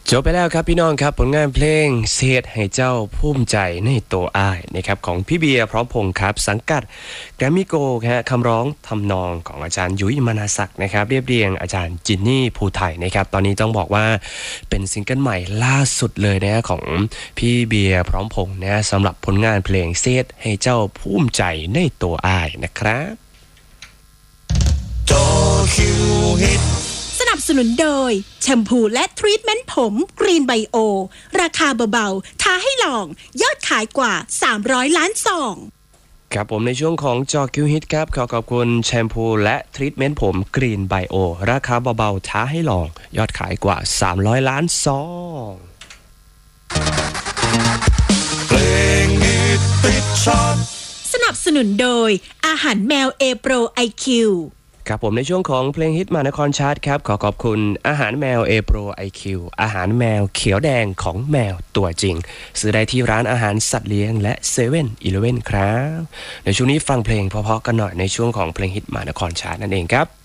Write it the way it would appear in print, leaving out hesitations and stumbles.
จบไปแล้วครับพี่น้องครับผลงานเพลงเสียดให้เจ้าภูมิใจในตัวอ้ายนะครับของพี่เบียร์พร้อมพงษ์ครับสังกัดแกรมมี่โกลด์คำร้องทำนองของอาจารย์ยุ้ยมนาศักดิ์นะครับเรียบเรียงอาจารย์จินนี่ภูไทยนะครับตอนนี้ต้องบอกว่าเป็นซิงเกิลใหม่ล่าสุดเลยนะของพี่เบียร์พร้อมพงษ์นะสำหรับผลงานเพลงเสียดให้เจ้าภูมิใจในตัวอ้ายนะครับสนับสนุนโดยแชมพูและทรีทเมนต์ผมกรีนไบโอราคาเบาๆท้าให้ลองยอดขายกว่า300ล้านซองครับผมในช่วงของจอคิวฮิตครับขอขอบคุณแชมพูและทรีทเมนต์ผมกรีนไบโอราคาเบาๆท้าให้ลองยอดขายกว่า300ล้านซองเพลงฮิตติดชาร์ตสนับสนุนโดยอาหารแมวเอโปรไอคิวครับผมในช่วงของเพลงฮิตมานครชาร์ตครับขอขอบคุณอาหารแมวเอโปรไอคิวอาหารแมวเขียวแดงของแมวตัวจริงซื้อได้ที่ร้านอาหารสัตว์เลี้ยงและเซเว่นอีเลฟเว่นครับในช่วงนี้ฟังเพลงเพราะๆกันหน่อยในช่วงของเพลงฮิตมานครชาร์ตนั่นเองครับ